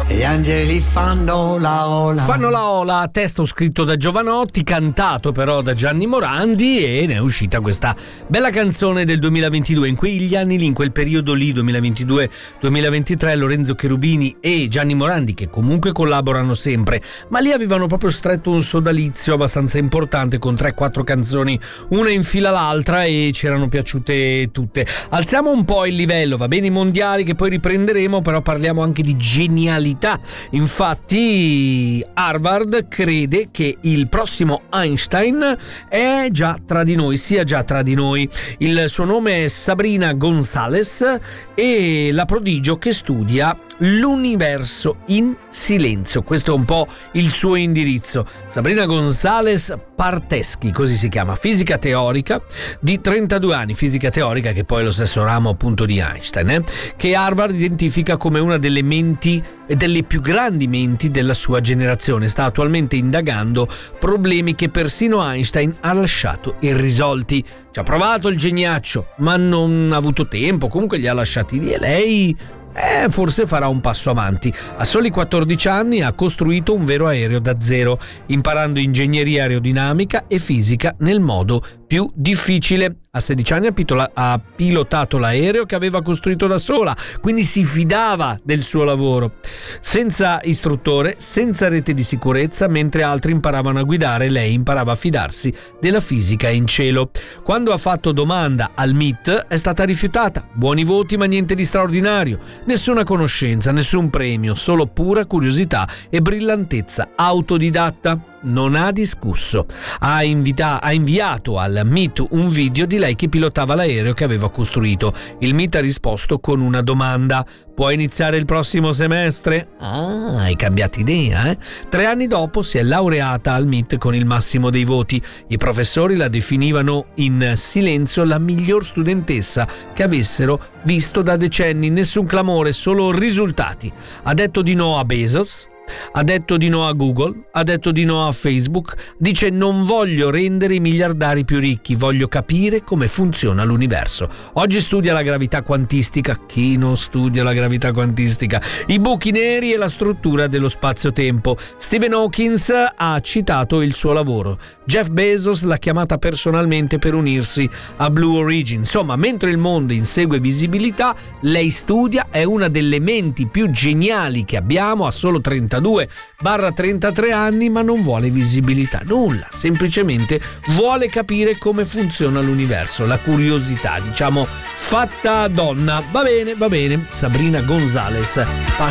E gli angeli fanno la ola. Fanno la ola, testo scritto da Jovanotti, cantato però da Gianni Morandi, e ne è uscita questa bella canzone del 2022. In quegli anni lì, in quel periodo lì, 2022-2023, Lorenzo Cherubini e Gianni Morandi, che comunque collaborano sempre, ma lì avevano proprio stretto un sodalizio abbastanza importante con 3-4 canzoni una in fila l'altra, e ci erano piaciute tutte. Alziamo un po' il livello, va bene, i mondiali che poi riprenderemo, però parliamo anche di genialità. Infatti Harvard crede che il prossimo Einstein è già tra di noi, sia già tra di noi. Il suo nome è Sabrina González e la prodigio che studia l'universo in silenzio. Questo è un po' il suo indirizzo. Sabrina González Parteschi, così si chiama, fisica teorica di 32 anni, fisica teorica che poi è lo stesso ramo appunto di Einstein, che Harvard identifica come una delle menti e delle più grandi menti della sua generazione. Sta attualmente indagando problemi che persino Einstein ha lasciato irrisolti. Ci ha provato il geniaccio, ma non ha avuto tempo, comunque li ha lasciati lì, e lei forse farà un passo avanti. A soli 14 anni ha costruito un vero aereo da zero, imparando ingegneria aerodinamica e fisica nel modo più difficile. A 16 anni ha pilotato l'aereo che aveva costruito da sola, quindi si fidava del suo lavoro. Senza istruttore, senza rete di sicurezza, mentre altri imparavano a guidare, lei imparava a fidarsi della fisica in cielo. Quando ha fatto domanda al MIT è stata rifiutata. Buoni voti ma niente di straordinario. Nessuna conoscenza, nessun premio, solo pura curiosità e brillantezza autodidatta. Non ha discusso. Ha inviato al MIT un video di lei che pilotava l'aereo che aveva costruito. Il MIT ha risposto con una domanda: può iniziare il prossimo semestre? Ah, hai cambiato idea, eh? 3 anni dopo si è laureata al MIT con il massimo dei voti. I professori la definivano in silenzio la miglior studentessa che avessero visto da decenni. Nessun clamore, solo risultati. Ha detto di no a Bezos, ha detto di no a Google, ha detto di no a Facebook. Dice: non voglio rendere i miliardari più ricchi, voglio capire come funziona l'universo. Oggi studia la gravità quantistica. Chi non studia la gravità quantistica? I buchi neri e la struttura dello spazio-tempo. Stephen Hawking ha citato il suo lavoro. Jeff Bezos l'ha chiamata personalmente per unirsi a Blue Origin. Insomma, mentre il mondo insegue visibilità, lei studia, è una delle menti più geniali che abbiamo. Ha solo 32-33 anni, ma non vuole visibilità, nulla, semplicemente vuole capire come funziona l'universo. La curiosità, diciamo, fatta donna. Va bene, Sabrina González